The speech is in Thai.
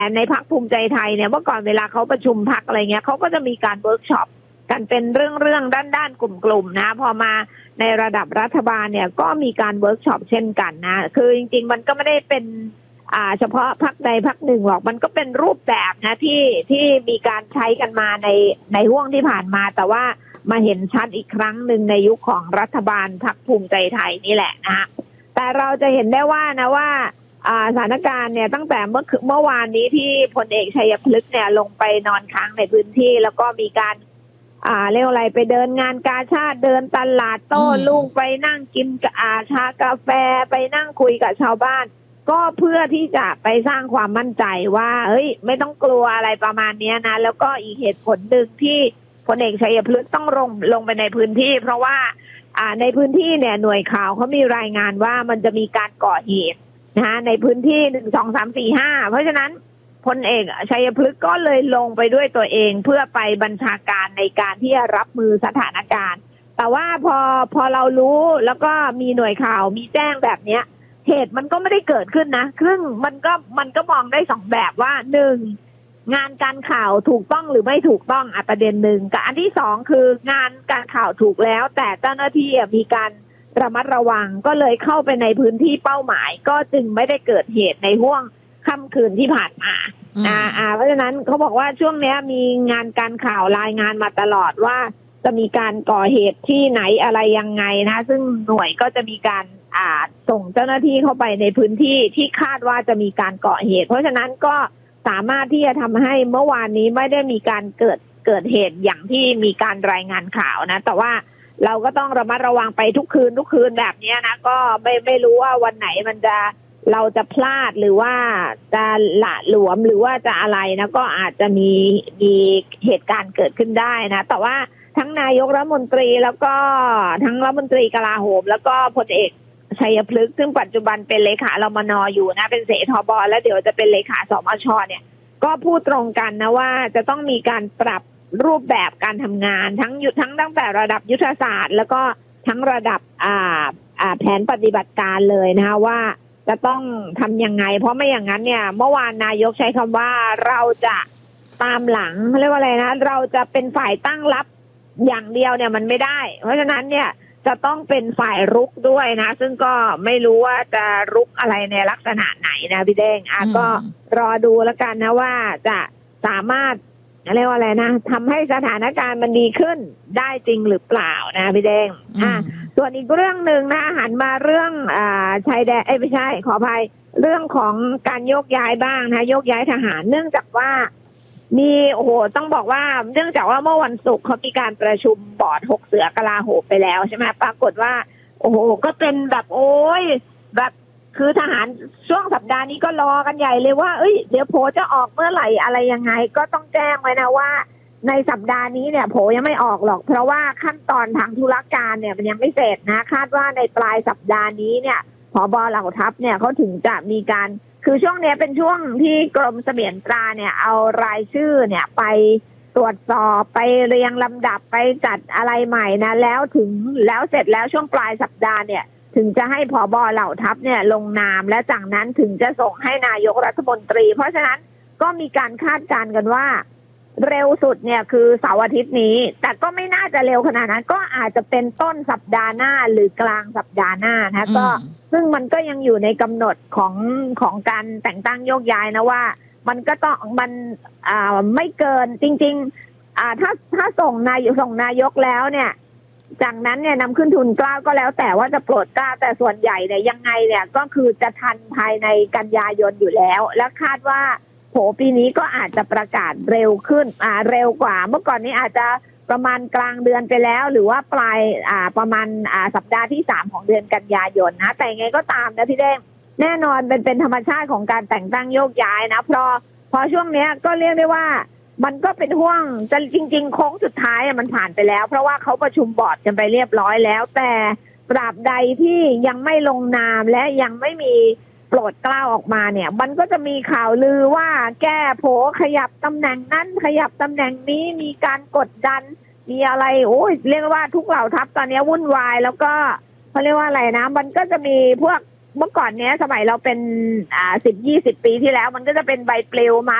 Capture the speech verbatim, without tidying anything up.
ในพรรคภูมิใจไทยเนี่ยเมื่อก่อนเวลาเขาประชุมพรรคอะไรเงี้ยเขาก็จะมีการเวิร์กช็อปกันเป็นเรื่องเรื่องด้านด้านกลุ่มๆนะพอมาในระดับรัฐบาลเนี่ยก็มีการเวิร์กช็อปเช่นกันนะคือจริงๆมันก็ไม่ได้เป็นอ่าเฉพาะพรรคใดพรรคหนึ่งหรอกมันก็เป็นรูปแบบนะที่ที่มีการใช้กันมาในในห่วงที่ผ่านมาแต่ว่ามาเห็นชัดอีกครั้งหนึ่งในยุคของรัฐบาลพรรคภูมิใจไทยนี่แหละนะแต่เราจะเห็นได้ว่านะว่าสถานการณ์เนี่ยตั้งแต่เมื่อเมื่อวานนี้ที่พลเอกชัยพฤกษ์เนี่ยลงไปนอนค้างในพื้นที่แล้วก็มีการอ่าเรียกอะไรไปเดินงานกาชาดเดินตลาดโต้รุ่งไปนั่งกินอาชากาแฟไปนั่งคุยกับชาวบ้านก็เพื่อที่จะไปสร้างความมั่นใจว่าเฮ้ยไม่ต้องกลัวอะไรประมาณนี้นะแล้วก็อีกเหตุผลหนึ่งที่พลเอกชัยพฤกษ์ต้องลงลงไปในพื้นที่เพราะว่าอ่าในพื้นที่เนี่ยหน่วยข่าวเขามีรายงานว่ามันจะมีการก่อเหตุนะในพื้นที่หนึ่งสองสามสี่ห้าเพราะฉะนั้นพลเอกชัยพฤกษ์ก็เลยลงไปด้วยตัวเองเพื่อไปบัญชาการในการที่จะรับมือสถานการณ์แต่ว่าพอพอเรารู้แล้วก็มีหน่วยข่าวมีแจ้งแบบเนี้ยเหตุมันก็ไม่ได้เกิดขึ้นนะครึ่งมันก็มันก็มองได้สองแบบว่าหนึ่งงานการข่าวถูกต้องหรือไม่ถูกต้องอ่ะประเด็นหนึ่งกับอันที่สองคืองานการข่าวถูกแล้วแต่เจ้าหน้าที่มีการระมัดระวังก็เลยเข้าไปในพื้นที่เป้าหมายก็จึงไม่ได้เกิดเหตุในห่วงค่ำคืนที่ผ่านมาอ่าอ่าเพราะฉะนั้นเขาบอกว่าช่วงนี้มีงานการข่าวรายงานมาตลอดว่าจะมีการก่อเหตุที่ไหนอะไรยังไงนะซึ่งหน่วยก็จะมีการอ่าส่งเจ้าหน้าที่เข้าไปในพื้นที่ที่คาดว่าจะมีการก่อเหตุเพราะฉะนั้นก็สามารถที่จะทำให้เมื่อวานนี้ไม่ได้มีการเกิดเกิดเหตุอย่างที่มีการรายงานข่าวนะแต่ว่าเราก็ต้องระมัดระวังไปทุกคืนทุกคืนแบบนี้นะก็ไม่ไม่รู้ว่าวันไหนมันจะเราจะพลาดหรือว่าจะหละหลวมหรือว่าจะอะไรนะก็อาจจะมีมีเหตุการณ์เกิดขึ้นได้นะแต่ว่าทั้งนายกรัฐมนตรีแล้วก็ทั้งรัฐมนตรีกลาโหมแล้วก็พลเอกชัยพฤกษ์ซึ่งปัจจุบันเป็นเลขารมน.อยู่นะเป็นเสทบ.แล้วเดี๋ยวจะเป็นเลขาสมช.เนี่ยก็พูดตรงกันนะว่าจะต้องมีการปรับรูปแบบการทำงานทั้งยุทั้งตั้งแต่ระดับยุทธศาสตร์แล้วก็ทั้งระดับอ่าอ่าแผนปฏิบัติการเลยนะคะว่าจะต้องทำยังไงเพราะไม่อย่างนั้นเนี่ยเมื่อวานนายกใช้คำว่าเราจะตามหลังเรียกว่าอะไรนะเราจะเป็นฝ่ายตั้งรับอย่างเดียวเนี่ยมันไม่ได้เพราะฉะนั้นเนี่ยจะต้องเป็นฝ่ายรุกด้วยนะซึ่งก็ไม่รู้ว่าจะรุกอะไรในลักษณะไหนนะพี่เด้งอ่ะก็รอดูแล้วกันนะว่าจะสามารถเรียกว่าอะไรนะทำให้สถานการณ์มันดีขึ้นได้จริงหรือเปล่านะพี่เด้งอ่ะส่วนอีกเรื่องหนึ่งนะหันมาเรื่องอ่าชายแดนเอ้ยไม่ใช่ขออภัยเรื่องของการโยกย้ายบ้างนะโยกย้ายทหารเนื่องจากว่ามีโอ้โหต้องบอกว่าเนื่องจากว่าเมื่อวันศุกร์เขามีการประชุมบอร์ดหกเสือกลาโหมไปแล้วใช่ไหมปรากฏว่าโอ้โหก็เป็นแบบโอ้ยแบบคือทหารช่วงสัปดาห์นี้ก็รอกันใหญ่เลยว่าเอ้ยเดี๋ยวโผจะออกเมื่อไหร่อะไรยังไงก็ต้องแจ้งไว้นะว่าในสัปดาห์นี้เนี่ยโผยังไม่ออกหรอกเพราะว่าขั้นตอนทางธุรการเนี่ยมันยังไม่เสร็จนะคาดว่าในปลายสัปดาห์นี้เนี่ยผบ.เหล่าทัพเนี่ยเขาถึงจะมีการคือช่วงนี้เป็นช่วงที่กรมเสมียนตราเนี่ยเอารายชื่อเนี่ยไปตรวจสอบไปเรียงลำดับไปจัดอะไรใหม่นะแล้วถึงแล้วเสร็จแล้วช่วงปลายสัปดาห์เนี่ยถึงจะให้ผบ.เหล่าทัพเนี่ยลงนามและจากนั้นถึงจะส่งให้นายกรัฐมนตรีเพราะฉะนั้นก็มีการคาดการณ์กันว่าเร็วสุดเนี่ยคือเสาร์อาทิตย์นี้แต่ก็ไม่น่าจะเร็วขนาดนั้นก็อาจจะเป็นต้นสัปดาห์หน้าหรือกลางสัปดาห์หน้านะก็ซึ่งมันก็ยังอยู่ในกำหนดของของการแต่งตั้งโยกย้ายนะว่ามันก็ต้องมันอ่าไม่เกินจริงๆอ่าถ้าถ้าส่งนายส่งนายกแล้วเนี่ยจากนั้นเนี่ยนำขึ้นทุนเกล้าก็แล้วแต่ว่าจะโปรดเกล้าแต่ส่วนใหญ่เนี่ยยังไงเนี่ยก็คือจะทันภายในกันยายนอยู่แล้วและคาดว่าโผปีนี้ก็อาจจะประกาศเร็วขึ้นอ่าเร็วกว่าเมื่อก่อนนี้อาจจะประมาณกลางเดือนไปแล้วหรือว่าปลายอ่าประมาณอ่าสัปดาห์ที่สามของเดือนกันยายนนะแต่ไงก็ตามนะพี่เด้งแน่นอนเป็นเป็นธรรมชาติของการแต่งตั้งโยกย้ายนะเพราะพอช่วงเนี้ยก็เรียกได้ว่ามันก็เป็นห่วงจะจริงๆโค้งสุดท้ายมันผ่านไปแล้วเพราะว่าเขาประชุมบอร์ดกันไปเรียบร้อยแล้วแต่ตราบใดที่ยังไม่ลงนามและยังไม่มีโปรดเกล้าออกมาเนี่ยมันก็จะมีข่าวลือว่าแก้โผขยับตำแหน่งนั้นขยับตำแหน่งนี้มีการกดดันมีอะไรโอ้ยเรียกว่าทุกเหล่าทัพตอนนี้วุ่นวายแล้วก็เขาเรียกว่าอะไรนะมันก็จะมีพวกเมื่อก่อนเนี้ยสมัยเราเป็นอ่าสิบยี่สิบปีที่แล้วมันก็จะเป็นใบปลิวมา